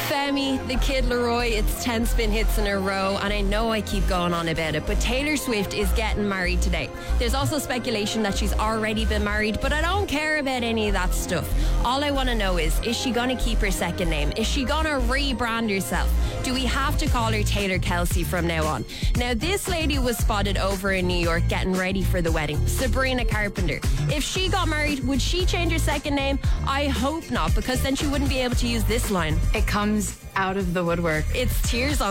Femi, the Kid Laroi, it's 10 spin hits in a row, and I know I keep going on about it, but Taylor Swift is getting married today. There's also speculation that she's already been married, but I don't care about any of that stuff. All I want to know is she going to keep her second name? Is she going to rebrand herself? Do we have to call her Taylor Kelsey from now on? Now, this lady was spotted over in New York getting ready for the wedding, Sabrina Carpenter. If she got married, would she change her second name? I hope not, because then she wouldn't be able to use this line. It comes out of the woodwork. It's tears on